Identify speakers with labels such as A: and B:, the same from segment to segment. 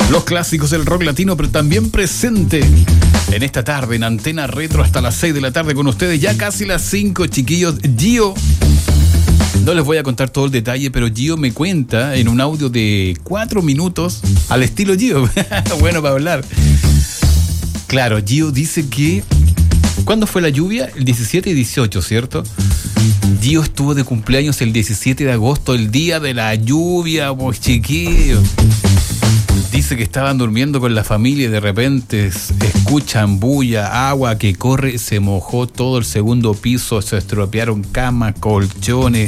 A: Los clásicos del rock latino, pero también presente en esta tarde en Antena Retro hasta las 6 de la tarde con ustedes. Ya casi las 5, chiquillos. Gio, no les voy a contar todo el detalle, pero Gio me cuenta en un audio de 4 minutos al estilo Gio. Bueno para hablar. Claro, Gio dice que... ¿Cuándo fue la lluvia? El 17 y 18, ¿cierto? Gio estuvo de cumpleaños el 17 de agosto, el día de la lluvia, pues chiquillos. Dice que estaban durmiendo con la familia y de repente escuchan bulla, agua que corre, se mojó todo el segundo piso, se estropearon camas, colchones,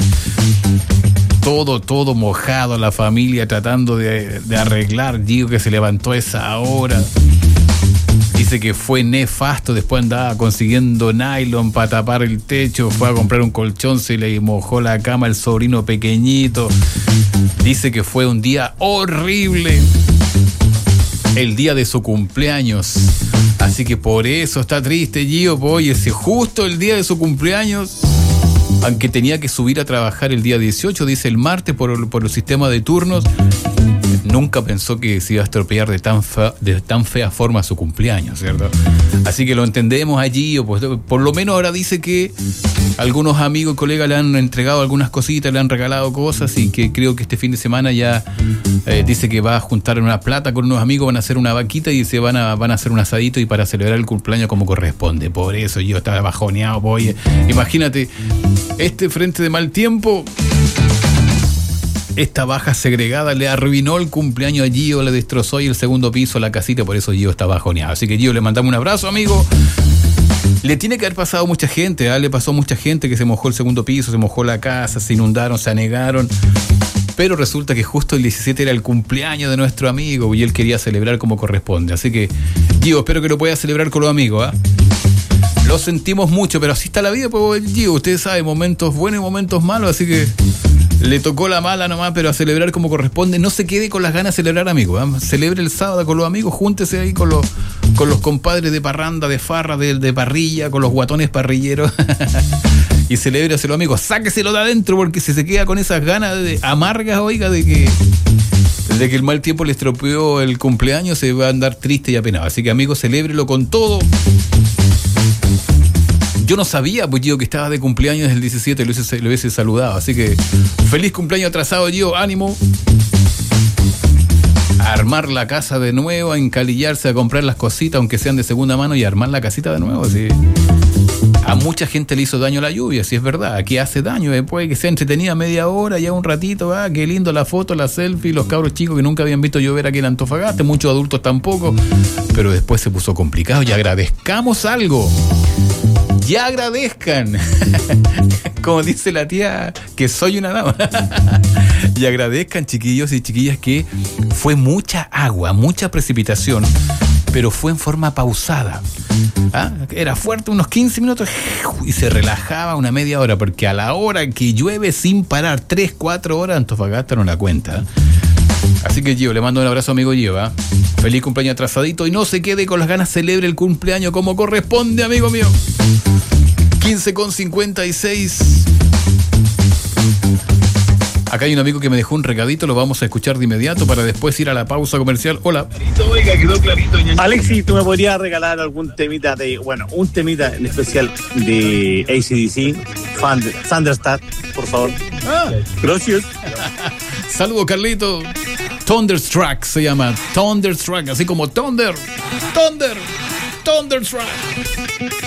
A: todo mojado, la familia tratando de arreglar. Gio que se levantó a esa hora. Dice que fue nefasto, después andaba consiguiendo nylon para tapar el techo, fue a comprar un colchón, se le mojó la cama al sobrino pequeñito. Dice que fue un día horrible, el día de su cumpleaños. Así que por eso está triste Gio, pues oye, si justo el día de su cumpleaños, aunque tenía que subir a trabajar el día 18, dice el martes por el sistema de turnos, nunca pensó que se iba a estropear de tan fea forma su cumpleaños, ¿cierto? Así que lo entendemos allí, pues, por lo menos ahora dice que algunos amigos y colegas le han entregado algunas cositas, le han regalado cosas y que creo que este fin de semana ya dice que va a juntar una plata con unos amigos, van a hacer una vaquita y se van a hacer un asadito y para celebrar el cumpleaños como corresponde. Por eso yo estaba bajoneado, pues, oye, imagínate, este frente de mal tiempo... Esta baja segregada le arruinó el cumpleaños a Gio, le destrozó y el segundo piso, la casita, por eso Gio está bajoneado. Así que Gio, le mandamos un abrazo, amigo. Le tiene que haber pasado mucha gente, le pasó mucha gente que se mojó el segundo piso, se mojó la casa, se inundaron, se anegaron. Pero resulta que justo el 17 era el cumpleaños de nuestro amigo y él quería celebrar como corresponde. Así que, Gio, espero que lo pueda celebrar con los amigos, Lo sentimos mucho, pero así está la vida, pues, Gio. Usted sabe, momentos buenos y momentos malos, así que... Le tocó la mala nomás, pero a celebrar como corresponde. No se quede con las ganas de celebrar, amigos. Celebre el sábado con los amigos, júntese ahí con los compadres de parranda, de farra, de parrilla, con los guatones parrilleros. Y celébraselo, amigos. Sáqueselo de adentro, porque si se queda con esas ganas amargas, oiga, de que el mal tiempo le estropeó el cumpleaños, se va a andar triste y apenado. Así que, amigos, celébrelo con todo. Yo no sabía, pues, Gio, que estaba de cumpleaños el 17, lo hubiese saludado. Así que, feliz cumpleaños atrasado, Gio, ánimo. A armar la casa de nuevo, a encalillarse, a comprar las cositas, aunque sean de segunda mano, y a armar la casita de nuevo, así. A mucha gente le hizo daño la lluvia, si es verdad. Aquí hace daño, puede que sea entretenida media hora, ya un ratito, qué lindo la foto, la selfie, los cabros chicos que nunca habían visto llover aquí en Antofagasta, muchos adultos tampoco. Pero después se puso complicado y agradezcamos algo. Ya agradezcan, como dice la tía, que soy una dama. Y agradezcan, chiquillos y chiquillas, que fue mucha agua, mucha precipitación, pero fue en forma pausada. Era fuerte unos 15 minutos y se relajaba una media hora, porque a la hora que llueve sin parar, 3-4 horas, Antofagasta no la cuenta. Así que Gio, le mando un abrazo, amigo Gio. Feliz cumpleaños atrasadito y no se quede con las ganas, celebre el cumpleaños como corresponde, amigo mío. 15:56. Acá hay un amigo que me dejó un recadito, lo vamos a escuchar de inmediato para después ir a la pausa comercial. Hola.
B: Oiga, quedó clarito. Alexis, ¿tú me podrías regalar algún temita un temita en especial de AC/DC, Thunderstruck, por favor? Gracias.
A: Saludos, Carlito. Thunderstruck se llama. Thunderstruck, así como Thunderstruck.